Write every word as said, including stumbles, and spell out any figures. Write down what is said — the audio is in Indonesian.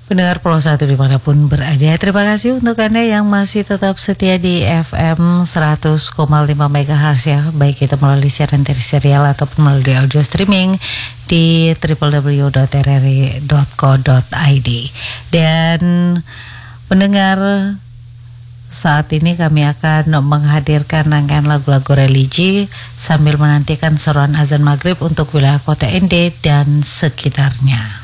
Pendengar Pulau Satu dimanapun berada, terima kasih untuk Anda yang masih tetap setia di F M seratus koma lima megahertz ya, baik itu melalui siaran dari serial ataupun melalui audio streaming di w w w dot r r i dot co dot i d. Dan pendengar, saat ini kami akan menghadirkan rangkaian lagu-lagu religi sambil menantikan seruan azan maghrib untuk wilayah kota N D dan sekitarnya.